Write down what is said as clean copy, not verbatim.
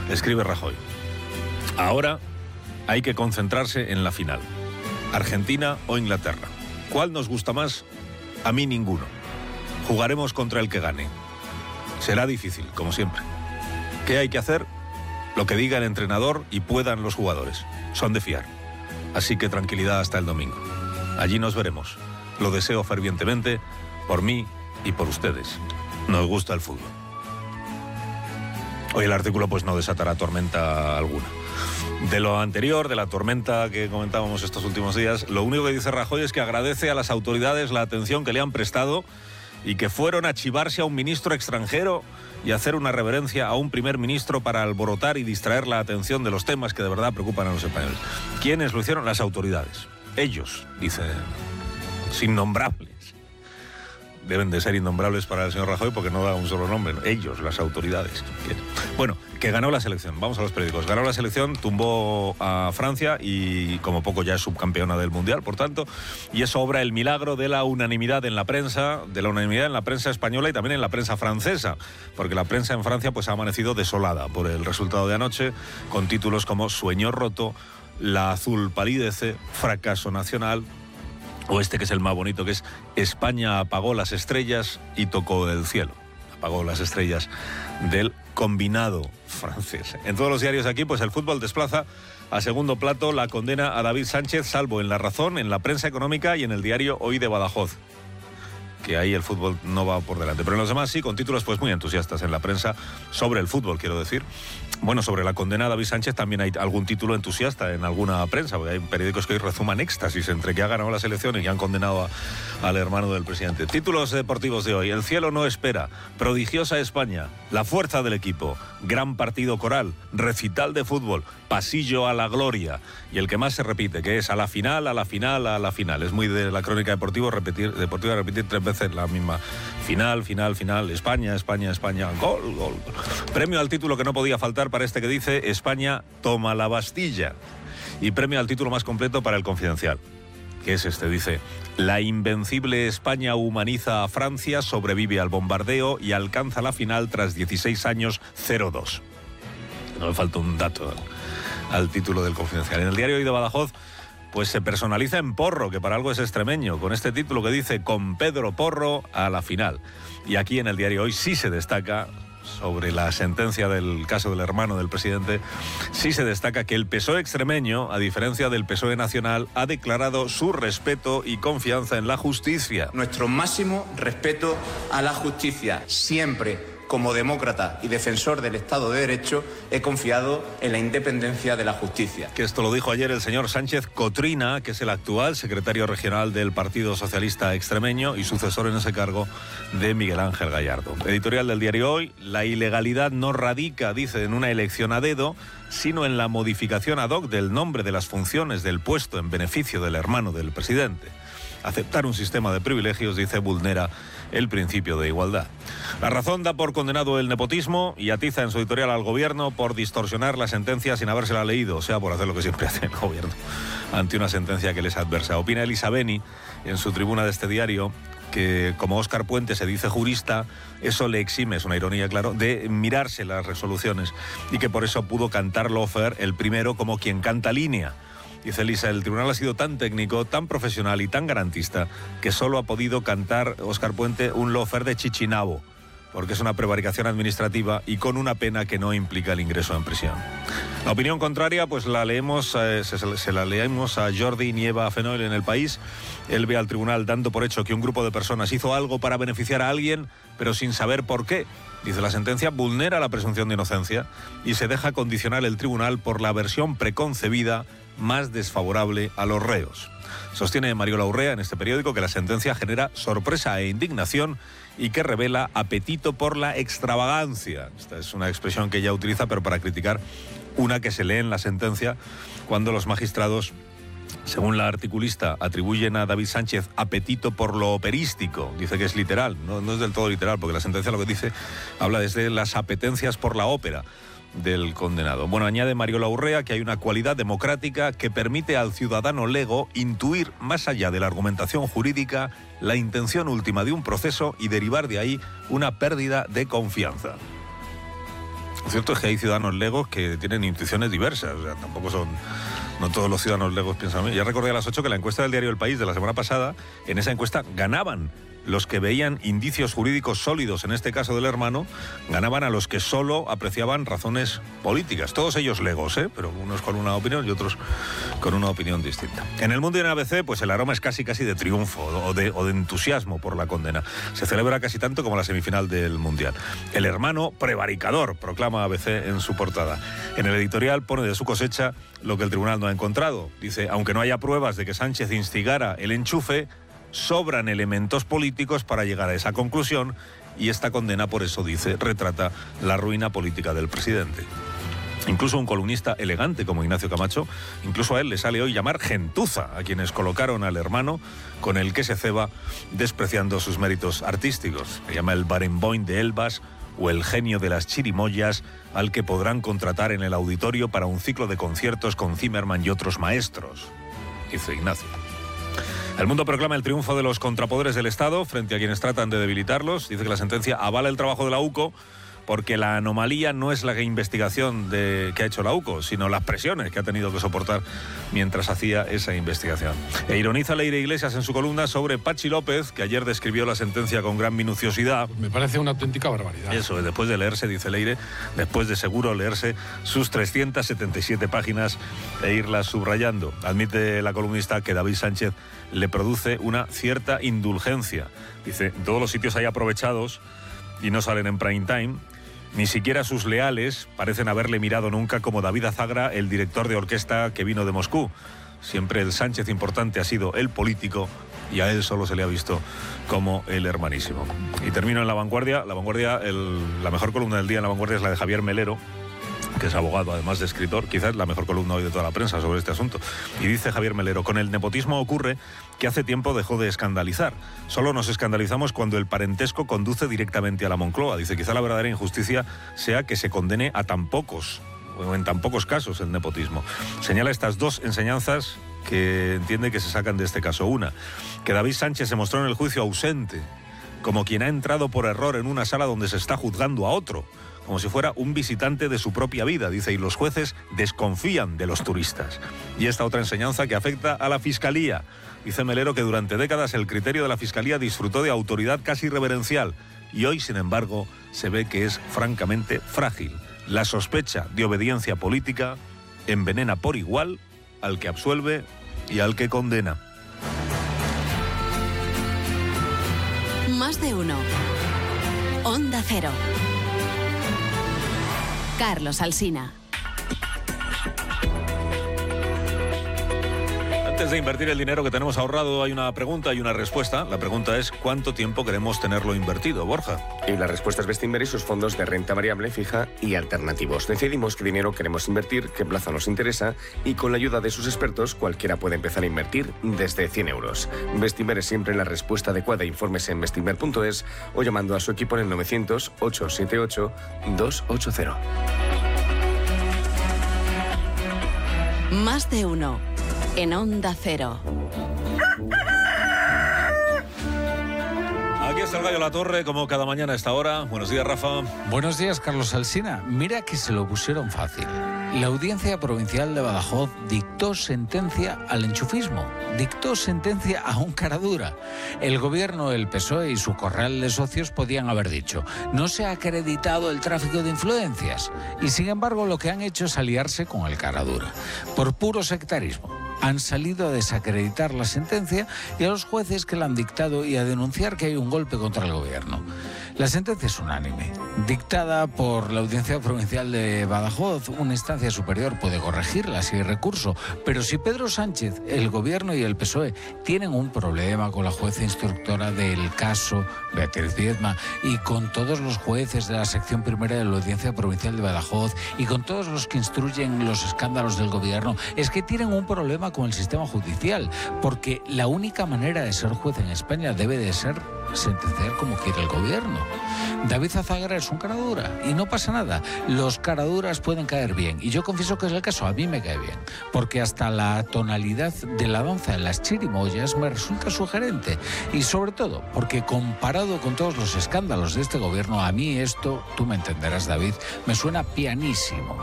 Escribe Rajoy. Ahora hay que concentrarse en la final. Argentina o Inglaterra. ¿Cuál nos gusta más? A mí ninguno. Jugaremos contra el que gane. Será difícil, como siempre. ¿Qué hay que hacer? Lo que diga el entrenador y puedan los jugadores. Son de fiar. Así que tranquilidad hasta el domingo. Allí nos veremos. Lo deseo fervientemente, por mí y por ustedes. Nos gusta el fútbol. Hoy el artículo pues no desatará tormenta alguna. De lo anterior, de la tormenta que comentábamos estos últimos días, lo único que dice Rajoy es que agradece a las autoridades la atención que le han prestado y que fueron a chivarse a un ministro extranjero y hacer una reverencia a un primer ministro para alborotar y distraer la atención de los temas que de verdad preocupan a los españoles. ¿Quiénes lo hicieron? Las autoridades. Ellos, dice, innombrables. Deben de ser innombrables para el señor Rajoy porque no da un solo nombre. Ellos, las autoridades. Bueno, que ganó la selección. Vamos a los periódicos. Ganó la selección, tumbó a Francia y como poco ya es subcampeona del Mundial, por tanto. Y eso obra el milagro de la unanimidad en la prensa, española y también en la prensa francesa. Porque la prensa en Francia pues ha amanecido desolada por el resultado de anoche, con títulos como Sueño roto, La azul palidece, Fracaso nacional, o este que es el más bonito, que es España apagó las estrellas y tocó el cielo. Apagó las estrellas del combinado francés. En todos los diarios aquí, pues el fútbol desplaza a segundo plato la condena a David Sánchez, salvo en La Razón, en la prensa económica y en el diario Hoy de Badajoz, que ahí el fútbol no va por delante. Pero en los demás sí, con títulos pues muy entusiastas en la prensa sobre el fútbol, quiero decir. Bueno, sobre la condena a David Sánchez también hay algún título entusiasta en alguna prensa, porque hay periódicos que hoy rezuman éxtasis entre que ha ganado las elecciones y han condenado al hermano del presidente. Títulos deportivos de hoy. El cielo no espera. Prodigiosa España. La fuerza del equipo. Gran partido coral. Recital de fútbol. Pasillo a la gloria. Y el que más se repite, que es a la final, a la final, a la final. Es muy de la crónica deportiva repetir 3 veces la misma. Final, final, final. España, España, España. Gol, gol, gol. Premio al título que no podía faltar para este que dice España toma la Bastilla. Y premio al título más completo para el Confidencial, que es este, dice: la invencible España humaniza a Francia, sobrevive al bombardeo y alcanza la final tras 16 años 0-2. No me falta un dato al título del Confidencial. En el diario Hoy de Badajoz pues se personaliza en Porro, que para algo es extremeño, con este título que dice con Pedro Porro a la final. Y aquí en el diario Hoy sí se destaca, sobre la sentencia del caso del hermano del presidente, sí se destaca que el PSOE extremeño, a diferencia del PSOE nacional, ha declarado su respeto y confianza en la justicia. Nuestro máximo respeto a la justicia. Siempre, como demócrata y defensor del Estado de Derecho, he confiado en la independencia de la justicia. Que esto lo dijo ayer el señor Sánchez Cotrina, que es el actual secretario regional del Partido Socialista Extremeño y sucesor en ese cargo de Miguel Ángel Gallardo. Editorial del diario Hoy: la ilegalidad no radica, dice, en una elección a dedo, sino en la modificación ad hoc del nombre de las funciones del puesto en beneficio del hermano del presidente. Aceptar un sistema de privilegios, dice, vulnera el principio de igualdad. La Razón da por condenado el nepotismo y atiza en su editorial al gobierno por distorsionar la sentencia sin habérsela leído, o sea, por hacer lo que siempre hace el gobierno ante una sentencia que les adversa. Opina Elisa Beni en su tribuna de este diario que, como Óscar Puente se dice jurista, eso le exime, es una ironía, claro, de mirarse las resoluciones y que por eso pudo cantar Lofer el primero como quien canta línea. Dice Elisa, el tribunal ha sido tan técnico, tan profesional y tan garantista que solo ha podido cantar Óscar Puente un Lofer de Chichinabo, porque es una prevaricación administrativa y con una pena que no implica el ingreso en prisión. La opinión contraria, pues la leemos, se la leemos a Jordi Nieva Fenoll en El País. Él ve al tribunal dando por hecho que un grupo de personas hizo algo para beneficiar a alguien, pero sin saber por qué. Dice, la sentencia vulnera la presunción de inocencia y se deja condicionar el tribunal por la versión preconcebida más desfavorable a los reos. Sostiene Mariola Urrea en este periódico que la sentencia genera sorpresa e indignación y que revela apetito por la extravagancia. Esta es una expresión que ella utiliza, pero para criticar una que se lee en la sentencia cuando los magistrados, según la articulista, atribuyen a David Sánchez apetito por lo operístico. Dice que es literal, no es del todo literal, porque la sentencia lo que dice, habla desde las apetencias por la ópera del condenado. Bueno, añade Mariola Urrea que hay una cualidad democrática que permite al ciudadano lego intuir, más allá de la argumentación jurídica, la intención última de un proceso y derivar de ahí una pérdida de confianza. Lo cierto es que hay ciudadanos legos que tienen intuiciones diversas, o sea, tampoco son... No todos los ciudadanos legos piensan. Ya recordé a las 8 que la encuesta del diario El País de la semana pasada, en esa encuesta ganaban los que veían indicios jurídicos sólidos, en este caso del hermano, ganaban a los que solo apreciaban razones políticas. Todos ellos legos, pero unos con una opinión y otros con una opinión distinta. En el Mundo y en ABC, pues el aroma es casi de triunfo o de entusiasmo por la condena. Se celebra casi tanto como la semifinal del Mundial. El hermano prevaricador, proclama ABC en su portada. En el editorial pone de su cosecha lo que el tribunal no ha encontrado. Dice, aunque no haya pruebas de que Sánchez instigara el enchufe, sobran elementos políticos para llegar a esa conclusión y esta condena, por eso dice, retrata la ruina política del presidente. Incluso un columnista elegante como Ignacio Camacho, incluso a él le sale hoy llamar gentuza a quienes colocaron al hermano con el que se ceba despreciando sus méritos artísticos. Le llama el Barenboim de Elbas o el genio de las chirimoyas al que podrán contratar en el auditorio para un ciclo de conciertos con Zimmerman y otros maestros, dice Ignacio. El Mundo proclama el triunfo de los contrapoderes del Estado frente a quienes tratan de debilitarlos. Dice que la sentencia avala el trabajo de la UCO porque la anomalía no es la investigación que ha hecho la UCO, sino las presiones que ha tenido que soportar mientras hacía esa investigación. E ironiza Leire Iglesias en su columna sobre Patxi López, que ayer describió la sentencia con gran minuciosidad. Me parece una auténtica barbaridad. Eso, después de leerse, dice Leire, después de seguro leerse sus 377 páginas e irlas subrayando. Admite la columnista que David Sánchez le produce una cierta indulgencia. Dice, todos los sitios hay aprovechados y no salen en prime time. Ni siquiera sus leales parecen haberle mirado nunca como David Azagra, el director de orquesta que vino de Moscú. Siempre el Sánchez importante ha sido el político y a él solo se le ha visto como el hermanísimo. Y termino en La Vanguardia. La mejor columna del día en La Vanguardia es la de Javier Melero, que es abogado, además de escritor, quizás la mejor columna hoy de toda la prensa sobre este asunto. Y dice Javier Melero, con el nepotismo ocurre que hace tiempo dejó de escandalizar. Solo nos escandalizamos cuando el parentesco conduce directamente a la Moncloa. Dice, quizá la verdadera injusticia sea que se condene a tan pocos, o en tan pocos casos, el nepotismo. Señala estas dos enseñanzas que entiende que se sacan de este caso. Una, que David Sánchez se mostró en el juicio ausente, como quien ha entrado por error en una sala donde se está juzgando a otro, como si fuera un visitante de su propia vida, dice, y los jueces desconfían de los turistas. Y esta otra enseñanza que afecta a la Fiscalía. Dice Melero que durante décadas el criterio de la Fiscalía disfrutó de autoridad casi reverencial y hoy, sin embargo, se ve que es francamente frágil. La sospecha de obediencia política envenena por igual al que absuelve y al que condena. Más de uno. Onda Cero. Carlos Alsina. Antes de invertir el dinero que tenemos ahorrado hay una pregunta y una respuesta. La pregunta es ¿cuánto tiempo queremos tenerlo invertido, Borja? Y la respuesta es Bestinver y sus fondos de renta variable, fija y alternativos. Decidimos qué dinero queremos invertir, qué plazo nos interesa y con la ayuda de sus expertos cualquiera puede empezar a invertir desde 100 euros. Bestinver es siempre la respuesta adecuada. Informes en bestinver.es o llamando a su equipo en el 900-878-280. Más de uno. En Onda Cero. Aquí está el Gallo La Torre, como cada mañana a esta hora. Buenos días, Rafa. Buenos días, Carlos Alsina. Mira que se lo pusieron fácil. La Audiencia Provincial de Badajoz dictó sentencia al enchufismo. Dictó sentencia a un cara dura. El gobierno, el PSOE y su corral de socios podían haber dicho: no se ha acreditado el tráfico de influencias. Y sin embargo lo que han hecho es aliarse con el cara dura. Por puro sectarismo. Han salido a desacreditar la sentencia y a los jueces que la han dictado y a denunciar que hay un golpe contra el gobierno. La sentencia es unánime, dictada por la Audiencia Provincial de Badajoz. Una instancia superior puede corregirla si hay recurso, pero si Pedro Sánchez, el gobierno y el PSOE tienen un problema con la jueza instructora del caso, Beatriz Viedma, y con todos los jueces de la sección primera de la Audiencia Provincial de Badajoz y con todos los que instruyen los escándalos del gobierno, es que tienen un problema con el sistema judicial, porque la única manera de ser juez en España debe de ser sentenciar como quiere el gobierno. David Azagra es es un caradura y no pasa nada. Los caraduras pueden caer bien y yo confieso que es el caso, a mí me cae bien, porque hasta la tonalidad de la danza en las chirimoyas me resulta sugerente y sobre todo porque comparado con todos los escándalos de este gobierno, a mí esto, tú me entenderás, David, me suena pianísimo.